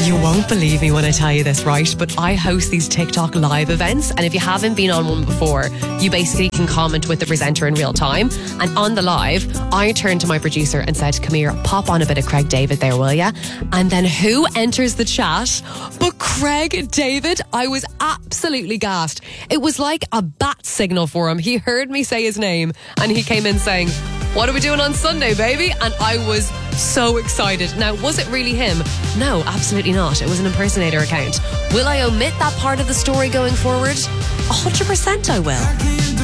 You won't believe me when I tell you this, right? But I host these TikTok live events, and if you haven't been on one before, you basically can comment with the presenter in real time. And on the live, I turned to my producer and said, "Come here, pop on a bit of Craig David there, will ya?" And then who enters the chat but Craig David? I was absolutely gassed. It was like a bat signal for him. He heard me say his name and he came in saying, "What are we doing on Sunday, baby?" And I was so excited. Now, was it really him? No, absolutely not. It was an impersonator account. Will I omit that part of the story going forward? 100% I will.